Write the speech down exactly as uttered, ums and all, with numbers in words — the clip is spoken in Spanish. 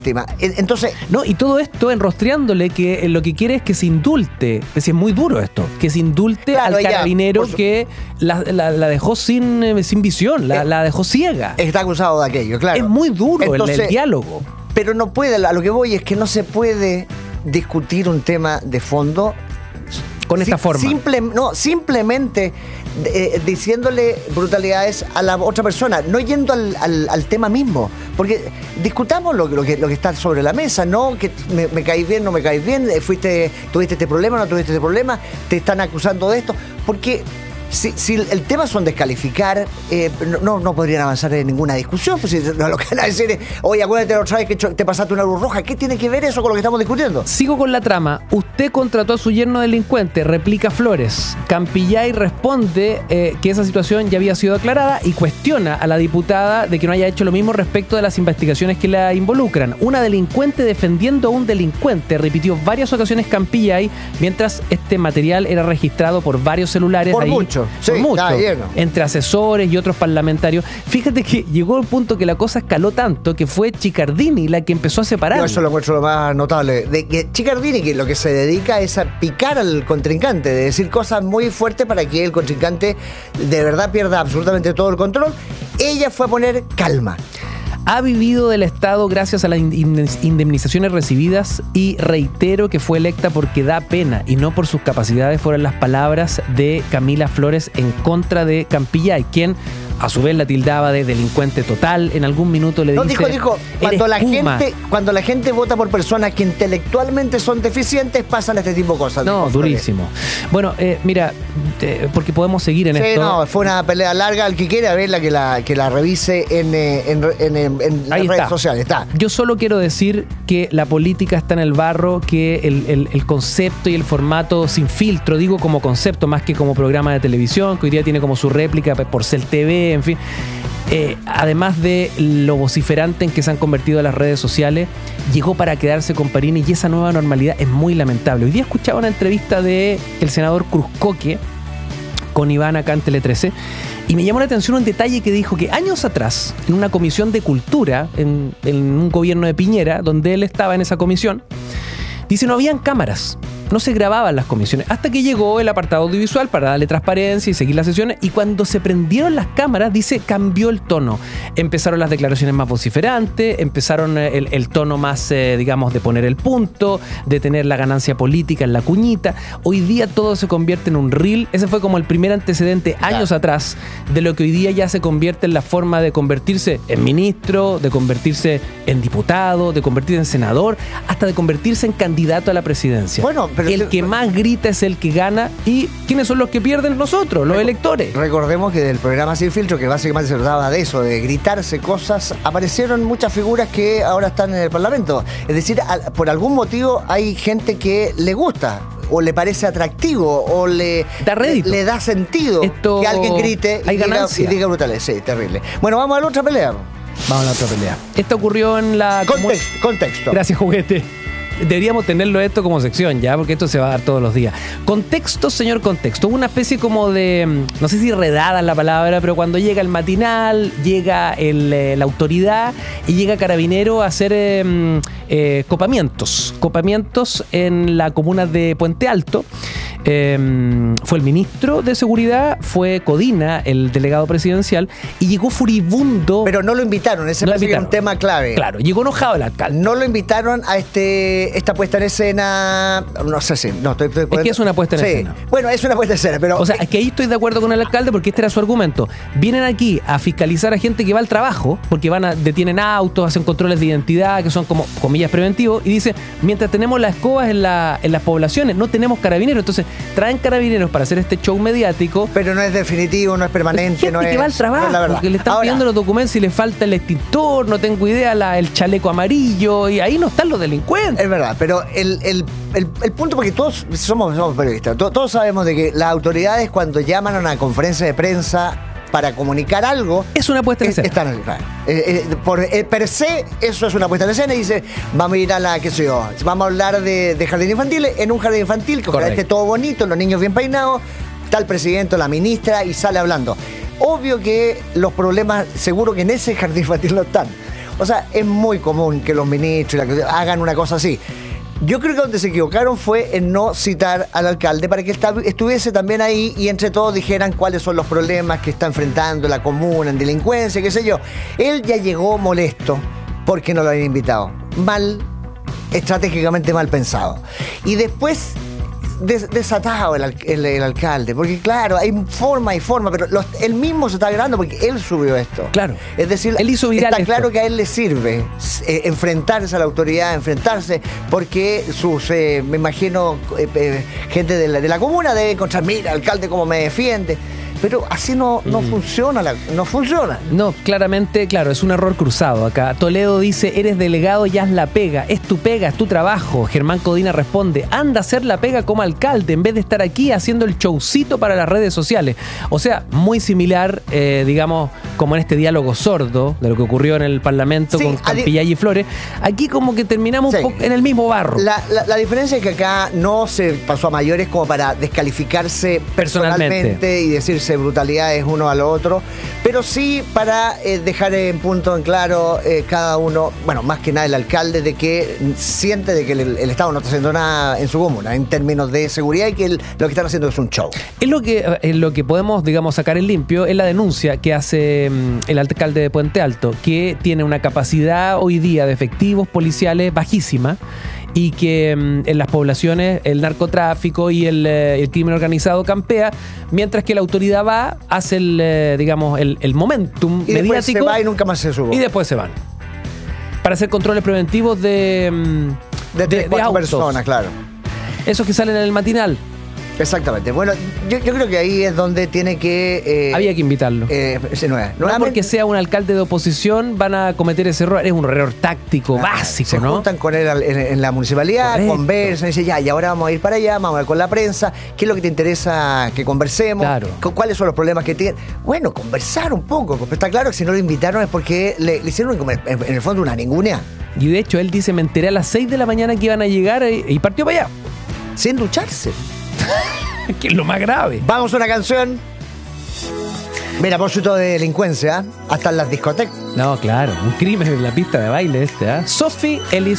Entonces, no, y todo esto enrostreándole que lo que quiere es que se indulte, es decir, es muy duro esto, que se indulte claro, al carabinero ella, que la, la, la dejó sin, sin visión, la, eh, la dejó ciega. Está acusado de aquello, claro. Es muy duro. Entonces, el, el diálogo. Pero no puede, a lo que voy es que no se puede discutir un tema de fondo con esta si, forma. Simple, no, simplemente eh, diciéndole brutalidades a la otra persona, no yendo al, al, al tema mismo. Porque discutamos lo, lo, que, lo que está sobre la mesa, no que me, me caís bien, no me caís bien, fuiste, tuviste este problema, no tuviste este problema, te están acusando de esto. Porque si, si el tema son descalificar, eh, no, no podrían avanzar en ninguna discusión. Pues si lo que van a decir es, oye, acuérdate la otra vez que te pasaste una luz roja. ¿Qué tiene que ver eso con lo que estamos discutiendo? Sigo con la trama. Usted contrató a su yerno delincuente, replica Flores. Campillay responde eh, que esa situación ya había sido aclarada y cuestiona a la diputada de que no haya hecho lo mismo respecto de las investigaciones que la involucran. Una delincuente defendiendo a un delincuente, repitió varias ocasiones Campillay, mientras este material era registrado por varios celulares. Por ahí, mucho. Por sí, mucho, lleno. Entre asesores y otros parlamentarios. Fíjate que llegó el punto que la cosa escaló tanto que fue Chicardini la que empezó a separar. Yo eso lo encuentro lo más notable. De que Chicardini, que lo que se dedica es a picar al contrincante, de decir cosas muy fuertes para que el contrincante de verdad pierda absolutamente todo el control. Ella fue a poner calma. Ha vivido del Estado gracias a las indemnizaciones recibidas y reitero que fue electa porque da pena y no por sus capacidades, fueron las palabras de Camila Flores en contra de Campillay, quien a su vez la tildaba de delincuente total. En algún minuto le no, dice... No, dijo, dijo, cuando la, gente, cuando la gente vota por personas que intelectualmente son deficientes, pasan este tipo de cosas. No, durísimo. Bueno, eh, mira, eh, porque podemos seguir en sí, esto. no, fue una pelea larga. El que quiera verla, que la, que la revise en, en, en, en, en las redes sociales. Está. Yo solo quiero decir que la política está en el barro, que el, el, el concepto y el formato sin filtro, digo como concepto más que como programa de televisión, que hoy día tiene como su réplica por Cel T V, en fin. Eh, además de lo vociferante en que se han convertido las redes sociales, llegó para quedarse con Parini y esa nueva normalidad es muy lamentable. Hoy día escuchaba una entrevista de el senador Cruzcoque con Iván acá en Tele trece y me llamó la atención un detalle que dijo que años atrás, en una comisión de cultura, en, en un gobierno de Piñera, donde él estaba en esa comisión, dice no habían cámaras. No se grababan las comisiones, hasta que llegó el apartado audiovisual para darle transparencia y seguir las sesiones, y cuando se prendieron las cámaras, dice, cambió el tono. Empezaron las declaraciones más vociferantes, empezaron el, el tono más, eh, digamos, de poner el punto, de tener la ganancia política en la cuñita. Hoy día todo se convierte en un reel. Ese fue como el primer antecedente años claro. atrás de lo que hoy día ya se convierte en la forma de convertirse en ministro, de convertirse en diputado, de convertirse en senador, hasta de convertirse en candidato a la presidencia. Bueno, pero el que más grita es el que gana. ¿Y quiénes son los que pierden? Nosotros, los electores. Recordemos que del programa Sin Filtro, que básicamente se trataba de eso, de gritarse cosas, aparecieron muchas figuras que ahora están en el Parlamento. Es decir, por algún motivo hay gente que le gusta o le parece atractivo o le da, le, le da sentido Esto... que alguien grite y diga, y diga brutales. Sí, terrible. Bueno, vamos a la otra pelea. Vamos a la otra pelea. Esto ocurrió en la... Context, contexto. Gracias, Juguete. Deberíamos tenerlo esto como sección ya, porque esto se va a dar todos los días. Contexto, señor Contexto. Una especie como de, no sé si redada la palabra, pero cuando llega el matinal, llega el, eh, la autoridad y llega Carabinero a hacer eh, eh, copamientos. Copamientos en la comuna de Puente Alto. Eh, fue el ministro de Seguridad, fue Codina, el delegado presidencial, y llegó furibundo. Pero no lo invitaron, ese no parece que es un tema clave. Claro, llegó enojado el alcalde. No lo invitaron a este esta puesta en escena, no sé si, no estoy, estoy Es que es una puesta en sí. escena. Bueno, es una puesta en escena, pero... O sea, es que ahí estoy de acuerdo con el alcalde porque este era su argumento. Vienen aquí a fiscalizar a gente que va al trabajo, porque van a, detienen autos, hacen controles de identidad, que son como, comillas, preventivos, y dice, mientras tenemos las escobas en, la, en las poblaciones, no tenemos carabineros. Entonces, traen carabineros para hacer este show mediático. Pero no es definitivo, no es permanente, gente no es... que va al trabajo, no es porque le están Ahora, pidiendo los documentos y le falta el extintor, no tengo idea, la, el chaleco amarillo, y ahí no están los delincuentes. Es verdad, pero el, el, el, el punto, porque todos somos, somos periodistas, todos, todos sabemos de que las autoridades cuando llaman a una conferencia de prensa para comunicar algo, es una puesta en escena. Están, eh, eh, por eh, per se, eso es una puesta en escena y dice, vamos a ir a la, qué sé yo, vamos a hablar de, de jardín infantil, en un jardín infantil, que ojalá esté todo bonito, los niños bien peinados, está el presidente, la ministra y sale hablando. Obvio que los problemas, seguro que en ese jardín infantil no están. O sea, es muy común que los ministros y la- hagan una cosa así. Yo creo que donde se equivocaron fue en no citar al alcalde para que esta- estuviese también ahí y entre todos dijeran cuáles son los problemas que está enfrentando la comuna en delincuencia, qué sé yo. Él ya llegó molesto porque no lo habían invitado. Mal, estratégicamente mal pensado. Y después des- desatado el, al- el- el alcalde, porque claro, hay forma y forma, pero los- él mismo se está agregando porque él subió esto. Claro. Es decir, Él hizo viral está esto. claro que a él le sirve eh, enfrentarse a la autoridad, enfrentarse, porque sus, eh, me imagino, eh, eh, gente de la, de la comuna debe encontrar, mira, alcalde, cómo me defiende. Pero así no, no funciona, la- no funciona. No, claramente, claro, es un error cruzado acá. Toledo dice, eres delegado y haz la pega. Es tu pega, es tu trabajo. Germán Codina responde, anda a hacer la pega como alcalde en vez de estar aquí haciendo el showcito para las redes sociales. O sea, muy similar, eh, digamos, como en este diálogo sordo de lo que ocurrió en el Parlamento Sí, con a di- Campillay y Flores. Aquí como que terminamos Sí. un poco en el mismo barro. La, la- la diferencia es que acá no se pasó a mayores como para descalificarse Personalmente. personalmente y decirse brutalidades uno al otro, pero sí para eh, dejar en punto en claro eh, cada uno, bueno, más que nada el alcalde, de que siente de que el, el Estado no está haciendo nada en su comuna en términos de seguridad y que el- lo que están haciendo es un show. Es lo que, es lo que podemos, digamos, sacar en limpio, es la denuncia que hace mm, el alcalde de Puente Alto, que tiene una capacidad hoy día de efectivos policiales bajísima y que mm, en las poblaciones el narcotráfico y el, eh, el crimen organizado campea, mientras que la autoridad va, hace el, eh, digamos, el, el momentum Y después mediático se va y nunca más se subo. y después se van. Para hacer controles preventivos de, mm, de tres, cuatro autos. personas, claro. Esos que salen en el matinal. Exactamente. Bueno, yo, yo creo que ahí es donde tiene que... eh, Había que invitarlo. eh, ese no es. No porque sea un alcalde de oposición van a cometer ese error. Es un error táctico Ah, básico, se ¿no? juntan con él al- en, en la municipalidad, Correcto. conversan, y dicen, ya, y ahora vamos a ir para allá, vamos a hablar con la prensa, ¿qué es lo que te interesa que conversemos? Claro. Cu- ¿Cuáles son los problemas que tienen? Bueno, conversar un poco, porque está claro que si no lo invitaron es porque le, le hicieron como en, en el fondo una ningunea, Y de hecho, él dice, me enteré a las seis de la mañana que iban a llegar y, y partió para allá. sin ducharse. Que es lo más grave. Vamos a una canción. Mira, por supuesto de delincuencia, hasta en las discotecas. No, claro, un crimen en la pista de baile este, ¿ah? Sophie Ellis